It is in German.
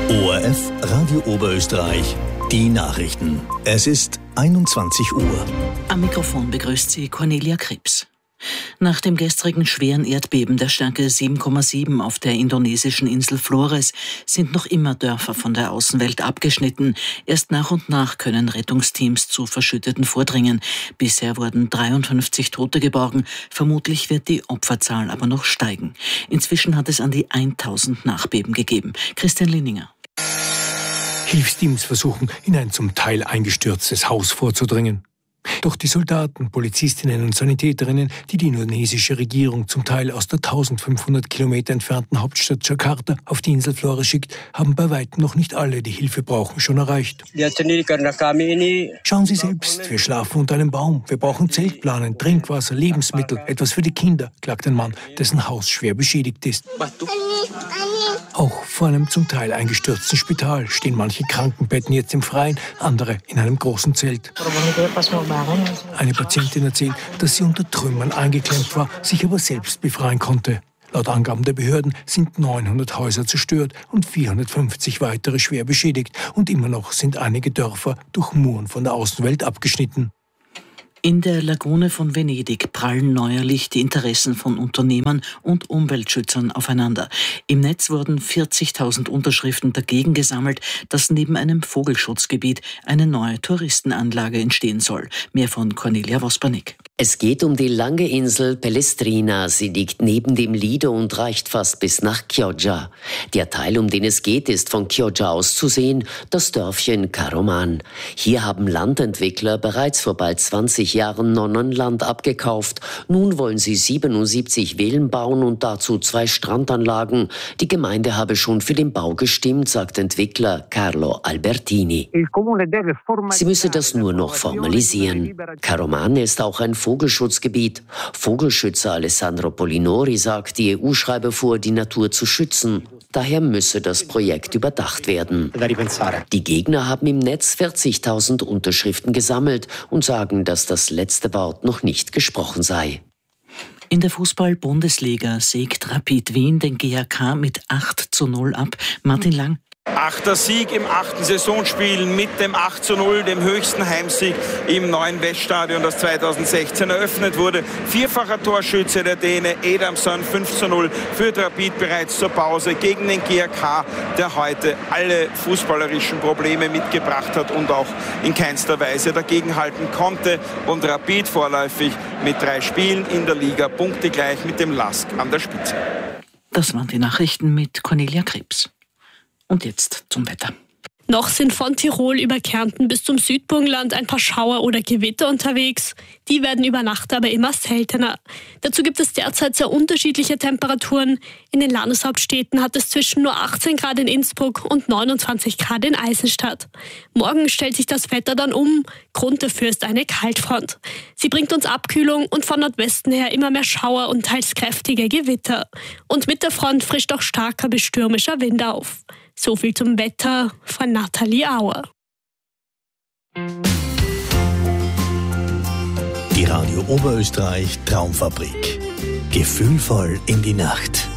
ORF Radio Oberösterreich, die Nachrichten. Es ist 21 Uhr. Am Mikrofon begrüßt sie Cornelia Krebs. Nach dem gestrigen schweren Erdbeben der Stärke 7,7 auf der indonesischen Insel Flores sind noch immer Dörfer von der Außenwelt abgeschnitten. Erst nach und nach können Rettungsteams zu Verschütteten vordringen. Bisher wurden 53 Tote geborgen. Vermutlich wird die Opferzahl aber noch steigen. Inzwischen hat es an die 1000 Nachbeben gegeben. Christian Linninger. Hilfsteams versuchen, in ein zum Teil eingestürztes Haus vorzudringen. Doch die Soldaten, Polizistinnen und Sanitäterinnen, die die indonesische Regierung zum Teil aus der 1500 Kilometer entfernten Hauptstadt Jakarta auf die Insel Flores schickt, haben bei weitem noch nicht alle, die Hilfe brauchen, schon erreicht. Schauen Sie selbst, wir schlafen unter einem Baum. Wir brauchen Zeltplanen, Trinkwasser, Lebensmittel, etwas für die Kinder, klagt ein Mann, dessen Haus schwer beschädigt ist. Auch vor einem zum Teil eingestürzten Spital stehen manche Krankenbetten jetzt im Freien, andere in einem großen Zelt. Eine Patientin erzählt, dass sie unter Trümmern eingeklemmt war, sich aber selbst befreien konnte. Laut Angaben der Behörden sind 900 Häuser zerstört und 450 weitere schwer beschädigt. Und immer noch sind einige Dörfer durch Muren von der Außenwelt abgeschnitten. In der Lagune von Venedig prallen neuerlich die Interessen von Unternehmern und Umweltschützern aufeinander. Im Netz wurden 40.000 Unterschriften dagegen gesammelt, dass neben einem Vogelschutzgebiet eine neue Touristenanlage entstehen soll. Mehr von Cornelia Vospanik. Es geht um die lange Insel Pellestrina. Sie liegt neben dem Lido und reicht fast bis nach Chioggia. Der Teil, um den es geht, ist von Chioggia aus zu sehen, das Dörfchen Caroman. Hier haben Landentwickler bereits vor bald 20 Jahren Nonnenland abgekauft. Nun wollen sie 77 Villen bauen und dazu 2 Strandanlagen. Die Gemeinde habe schon für den Bau gestimmt, sagt Entwickler Carlo Albertini. Sie müsse das nur noch formalisieren. Caroman ist auch ein Vogelschutzgebiet. Vogelschützer Alessandro Polinori sagt, die EU schreibe vor, die Natur zu schützen. Daher müsse das Projekt überdacht werden. Die Gegner haben im Netz 40.000 Unterschriften gesammelt und sagen, dass das letzte Wort noch nicht gesprochen sei. In der Fußball-Bundesliga sägt Rapid Wien den GAK mit 8:0 ab. Martin Lang. 8. Sieg im 8. Saisonspiel mit dem 8:0, dem höchsten Heimsieg im neuen Weststadion, das 2016 eröffnet wurde. Vierfacher Torschütze der Däne Edamson, 5:0 führt Rapid bereits zur Pause gegen den GAK, der heute alle fußballerischen Probleme mitgebracht hat und auch in keinster Weise dagegenhalten konnte. Und Rapid vorläufig mit 3 Spielen in der Liga punktegleich mit dem LASK an der Spitze. Das waren die Nachrichten mit Cornelia Krebs. Und jetzt zum Wetter. Noch sind von Tirol über Kärnten bis zum Südburgenland ein paar Schauer oder Gewitter unterwegs. Die werden über Nacht aber immer seltener. Dazu gibt es derzeit sehr unterschiedliche Temperaturen. In den Landeshauptstädten hat es zwischen nur 18 Grad in Innsbruck und 29 Grad in Eisenstadt. Morgen stellt sich das Wetter dann um. Grund dafür ist eine Kaltfront. Sie bringt uns Abkühlung und von Nordwesten her immer mehr Schauer und teils kräftige Gewitter. Und mit der Front frischt auch starker bis stürmischer Wind auf. So viel zum Wetter von Nathalie Auer. Die Radio Oberösterreich Traumfabrik. Gefühlvoll in die Nacht.